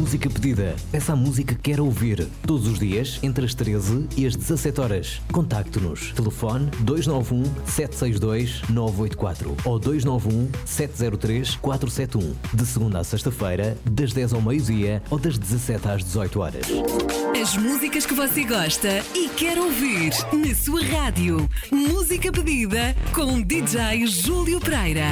música pedida. Peça a música que quer ouvir. Todos os dias, entre as 13 e as 17 horas. Contacte-nos. Telefone 291 762 984 ou 291 703 471. De segunda a sexta-feira, das 10 ao meio-dia ou das 17 às 18 horas. As músicas que você gosta e quer ouvir na sua rádio. Música pedida com DJ Júlio Pereira.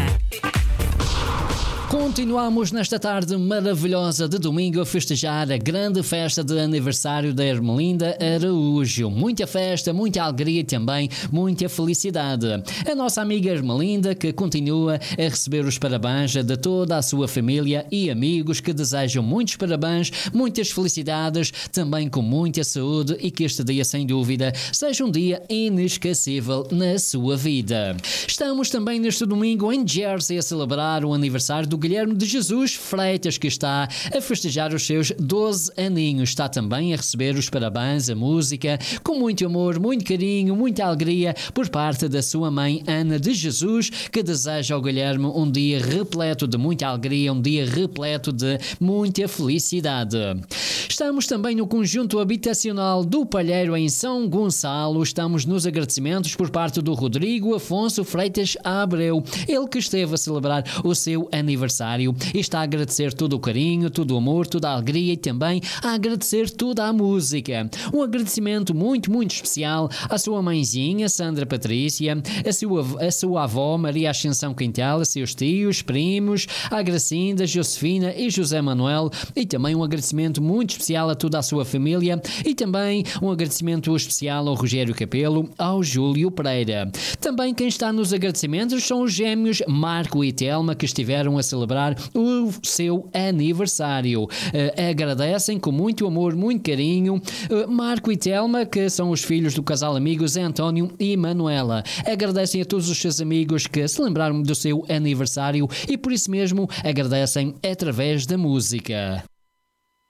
Continuamos nesta tarde maravilhosa de domingo a festejar a grande festa de aniversário da Ermelinda Araújo. Muita festa, muita alegria e também muita felicidade. A nossa amiga Ermelinda que continua a receber os parabéns de toda a sua família e amigos que desejam muitos parabéns, muitas felicidades, também com muita saúde e que este dia sem dúvida seja um dia inesquecível na sua vida. Estamos também neste domingo em Jersey a celebrar o aniversário do Guilherme de Jesus Freitas, que está a festejar os seus 12 aninhos. Está também a receber os parabéns, a música, com muito amor, muito carinho, muita alegria por parte da sua mãe Ana de Jesus, que deseja ao Guilherme um dia repleto de muita alegria, um dia repleto de muita felicidade. Estamos também no conjunto habitacional do Palheiro em São Gonçalo. Estamos nos agradecimentos por parte do Rodrigo Afonso Freitas Abreu, ele que esteve a celebrar o seu aniversário e está a agradecer todo o carinho, todo o amor, toda a alegria e também a agradecer toda a música. Um agradecimento muito, muito especial à sua mãezinha, Sandra Patrícia, a sua avó, Maria Ascensão Quintal, a seus tios, primos, à Gracinda, Josefina e José Manuel, e também um agradecimento muito especial a toda a sua família e também um agradecimento especial ao Rogério Capelo, ao Júlio Pereira. Também quem está nos agradecimentos são os gêmeos Marco e Telma, que estiveram a celebrar o seu aniversário. Agradecem com muito amor, muito carinho, Marco e Telma, que são os filhos do casal amigos António e Manuela. Agradecem a todos os seus amigos que se lembraram do seu aniversário e por isso mesmo agradecem através da música.